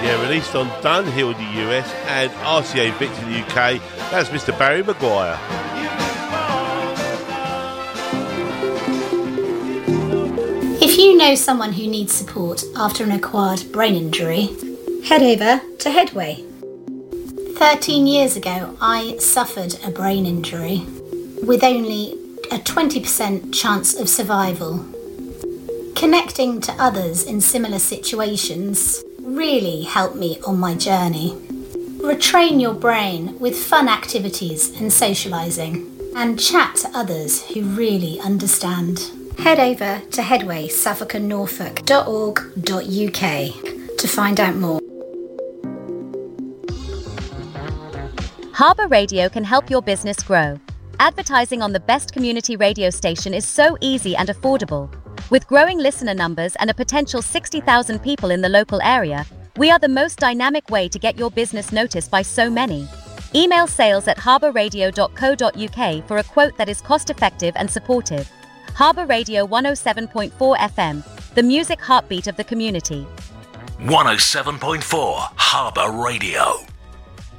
Yeah, released on Dunhill in the US and RCA Victor in the UK. That's Mr. Barry Maguire. If you know someone who needs support after an acquired brain injury, head over to Headway. 13 years ago, I suffered a brain injury with only a 20% chance of survival. Connecting to others in similar situations really helped me on my journey. Retrain your brain with fun activities and socialising, and chat to others who really understand. Head over to headwaysuffolkandnorfolk.org.uk to find out more. Harbour Radio can help your business grow. Advertising on the best community radio station is so easy and affordable. With growing listener numbers and a potential 60,000 people in the local area, we are the most dynamic way to get your business noticed by so many. Email sales@harbourradio.co.uk for a quote that is cost-effective and supportive. Harbour Radio 107.4 FM, the music heartbeat of the community. 107.4 Harbour Radio.